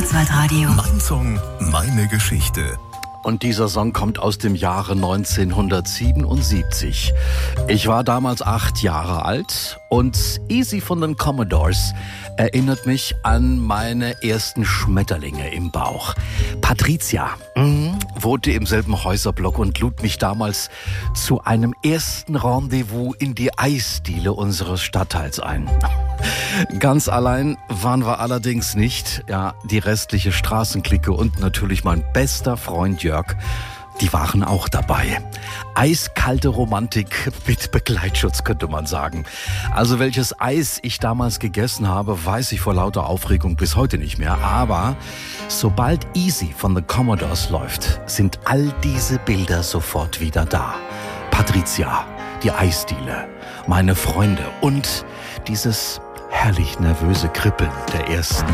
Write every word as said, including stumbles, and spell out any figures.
Schwarzwaldradio. Mein Song, meine Geschichte. Und dieser Song kommt aus dem Jahre neunzehnhundertsiebenundsiebzig. Ich war damals acht Jahre alt und Easy von den Commodores erinnert mich an meine ersten Schmetterlinge im Bauch. Patricia mh, wohnte im selben Häuserblock und lud mich damals zu einem ersten Rendezvous in die Eisdiele unseres Stadtteils ein. Ganz allein waren wir allerdings nicht. Ja, die restliche Straßenklicke und natürlich mein bester Freund Jörg, die waren auch dabei. Eiskalte Romantik mit Begleitschutz, könnte man sagen. Also welches Eis ich damals gegessen habe, weiß ich vor lauter Aufregung bis heute nicht mehr. Aber sobald Easy von The Commodores läuft, sind all diese Bilder sofort wieder da. Patricia, die Eisdiele, meine Freunde und dieses herrlich nervöse Kribbeln der ersten